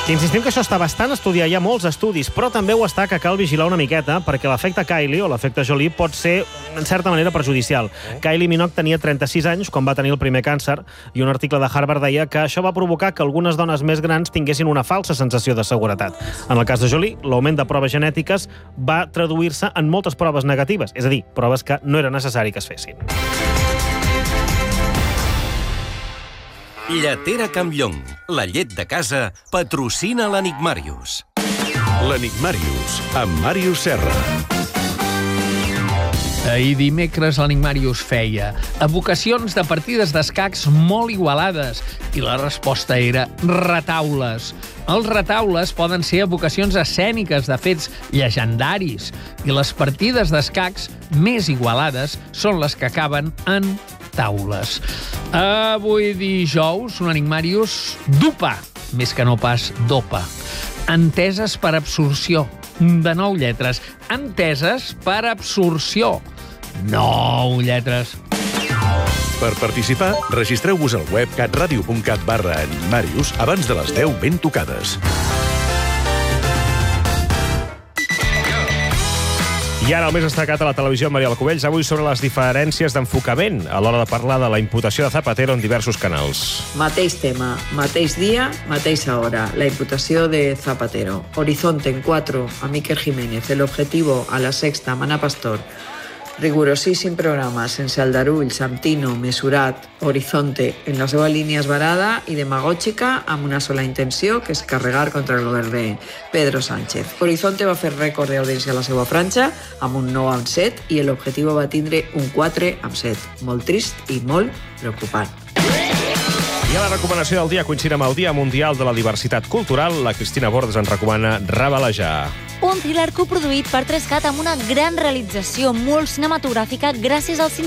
Insistim que això està bastant estudiat, hi ha molts estudis, però també ho està que cal vigilar una miqueta, perquè l'efecte Kylie o l'efecte Jolie pot ser, en certa manera, perjudicial. Kylie Minogue tenia 36 anys quan va tenir el primer càncer, i un article de Harvard deia que això va provocar que algunes dones més grans tinguessin una falsa sensació de seguretat. En el cas de Jolie, l'augment de proves genètiques va traduir-se en moltes proves negatives, és a dir, proves que no era necessari que es fessin. Lletera Campllong, la llet de casa, patrocina l'Enigmàrius. L'Enigmàrius, amb Màrius Serra. Ahir dimecres l'Enigmàrius feia evocacions de partides d'escacs molt igualades i la resposta era retaules. Els retaules poden ser evocacions escèniques de fets llegendaris i les partides d'escacs més igualades són les que acaben en taules. Avui dijous, un Enigmàrius d'UPA, més que no pas d'OPA. Enteses per absorció, de 9 lletres. Enteses per absorció, 9 lletres. Per participar, registreu-vos al web catradio.cat/enigmàrius abans de les 10 ben tocades. I ara el més destacat a la televisió amb Maria Alcubells, avui sobre les diferències d'enfocament a l'hora de parlar de la imputació de Zapatero en diversos canals. Mateix tema, mateix dia, mateixa hora. La imputació de Zapatero. Horizonte en 4 a Miquel Jiménez. El Objetivo a La Sexta, Mana Pastor. Rigorosíssim programa, sense aldarulls, amb tino, mesurat. Horizonte, en la seva línia esbarada i demagògica, amb una sola intenció, que és carregar contra el govern de Pedro Sánchez. Horizonte va fer rècord d'audiència a la seva franja, amb un 9/7, i l'Objectivo va tindre un 4/7. Molt trist i molt preocupant. I a la recomanació del dia, coincidint amb el Dia Mundial de la Diversitat Cultural, la Cristina Bordes ens recomana Rabalejar. Un thriller coproduït per 3CAT amb una gran realització molt cinematogràfica gràcies al cinema.